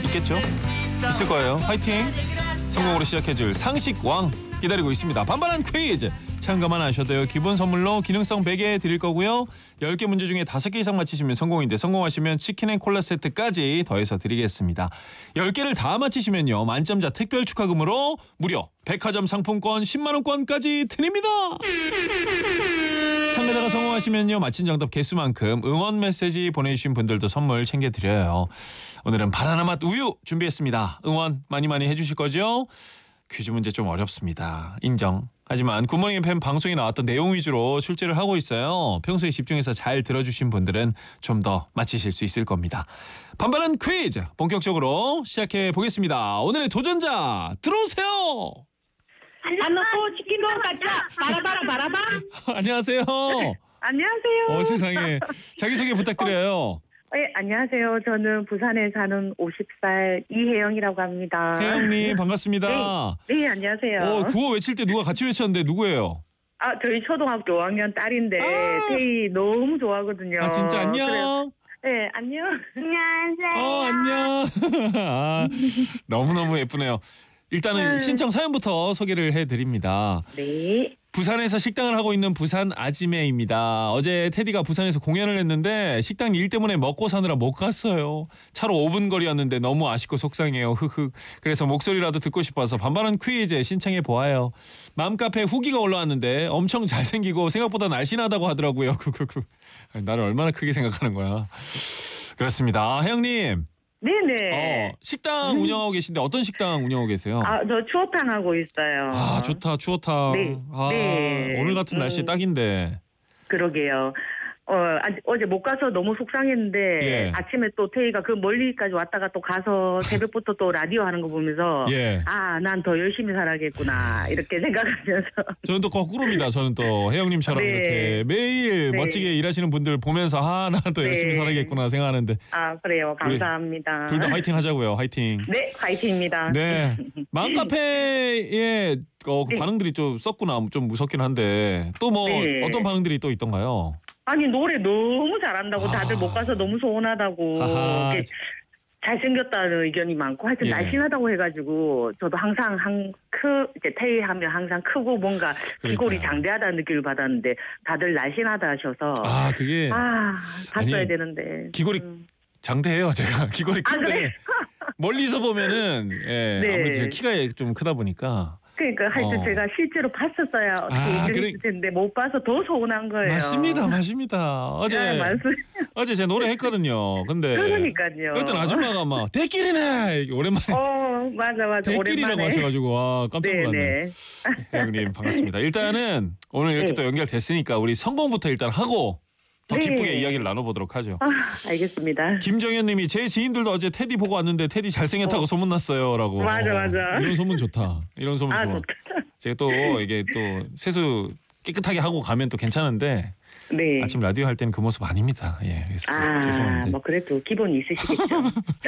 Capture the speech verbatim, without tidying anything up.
있겠죠? 있을 거예요. 화이팅! 성공으로 시작해줄 상식왕 기다리고 있습니다. 반반한 퀴즈! 참가만 하셔도요. 기본 선물로 기능성 베개 드릴 거고요. 열 개 문제 중에 다섯 개 이상 맞히시면 성공인데 성공하시면 치킨 앤 콜라 세트까지 더해서 드리겠습니다. 열 개를 다 맞히시면요. 만점자 특별 축하금으로 무려 백화점 상품권 십만 원권까지 드립니다. 참가자가 성공하시면요. 맞힌 정답 개수만큼 응원 메시지 보내주신 분들도 선물 챙겨드려요. 오늘은 바나나 맛 우유 준비했습니다. 응원 많이 많이 해주실 거죠? 퀴즈 문제 좀 어렵습니다. 인정. 하지만 굿모닝 에프엠 방송에 나왔던 내용 위주로 출제를 하고 있어요. 평소에 집중해서 잘 들어주신 분들은 좀 더 맞히실 수 있을 겁니다. 반반한 퀴즈 본격적으로 시작해 보겠습니다. 오늘의 도전자 들어오세요. 안놓고 치킨도 가자. 바라바라 바라바. 안녕하세요. 안녕하세요. 어, 세상에. 자기소개 부탁드려요. 네, 안녕하세요. 저는 부산에 사는 오십 살 이혜영이라고 합니다. 혜영님 반갑습니다. 네, 네 안녕하세요. 어, 구호 외칠 때 누가 같이 외쳤는데 누구예요? 아, 저희 초등학교 오 학년 딸인데 아~ 태희 너무 좋아하거든요. 아, 진짜 안녕. 그래요. 네, 안녕. 안녕하세요. 어, 안녕. 아, 너무너무 예쁘네요. 일단은 신청 사연부터 소개를 해드립니다. 네. 부산에서 식당을 하고 있는 부산 아지매입니다. 어제 테디가 부산에서 공연을 했는데 식당 일 때문에 먹고 사느라 못 갔어요. 차로 오 분 거리였는데 너무 아쉽고 속상해요. 흑흑. 그래서 목소리라도 듣고 싶어서 반반한 퀴즈 신청해 보아요. 맘카페 후기가 올라왔는데 엄청 잘생기고 생각보다 날씬하다고 하더라고요. 흑흑흑. 나를 얼마나 크게 생각하는 거야. 그렇습니다. 혜영님. 네네. 어, 식당 운영하고 계신데 어떤 식당 운영하고 계세요? 아, 저 추어탕 하고 있어요. 아, 좋다. 추어탕. 네. 아, 네. 오늘 같은 날씨에 음. 딱인데. 그러게요. 어, 아직 어제 못 가서 너무 속상했는데 예. 아침에 또 태희가 그 멀리까지 왔다가 또 가서 새벽부터 또 라디오 하는 거 보면서 예. 아, 난 더 열심히 살아야겠구나 이렇게 생각하면서 저는 또 거꾸로입니다. 저는 또 혜영님처럼 네. 이렇게 매일 네. 멋지게 일하시는 분들 보면서 아, 난 더 열심히 네. 살아야겠구나 생각하는데 아, 그래요. 감사합니다. 둘 다 화이팅 하자고요. 화이팅. 네, 화이팅입니다. 네. 맘카페에 어, 그 네. 반응들이 좀 썩구나. 좀 무섭긴 한데 또 뭐 네. 어떤 반응들이 또 있던가요? 아니 노래 너무 잘한다고 아. 다들 못 가서 너무 소원하다고 아하. 이렇게 잘생겼다는 의견이 많고 하여튼 예. 날씬하다고 해가지고 저도 항상 한 크 이제 태희하면 항상 크고 뭔가 귀골이 그러니까요. 장대하다는 느낌을 받았는데 다들 날씬하다 하셔서 아, 그게 아 봤어야 아니, 되는데 귀골이 음. 장대해요. 제가 귀걸이 아, 큰데 그래? 멀리서 보면은 예, 네. 아무래도 제 키가 좀 크다 보니까 그러니까 하여튼 어. 제가 실제로 봤었어야 어떻게 아, 얘기를 그래. 했을 텐데 못 봐서 더 서운한 거예요. 맞습니다, 맞습니다. 어제 네, 맞습니다. 어제 제가 노래 했거든요. 근데 그러니까요. 그랬더니 아줌마가 막 대길이네 이게 오랜만에 어 맞아 맞아 대길이라고 오랜만에. 하셔가지고 와 깜짝 놀랐네. 네네. 형님 반갑습니다. 일단은 오늘 이렇게 네. 또 연결됐으니까 우리 성공부터 일단 하고 더 네. 기쁘게 이야기를 나눠보도록 하죠. 아 알겠습니다. 김정현님이 제 지인들도 어제 테디 보고 왔는데 테디 잘생겼다고 어. 소문났어요라고. 맞아, 맞아. 이런 소문 좋다. 이런 소문 아 좋아. 좋다. 제가 또 이게 또 세수 깨끗하게 하고 가면 또 괜찮은데 네. 아침 라디오 할 때는 그 모습 아닙니다. 예, 그래서 아, 죄송한데. 뭐 그래도 기본이 있으시겠죠.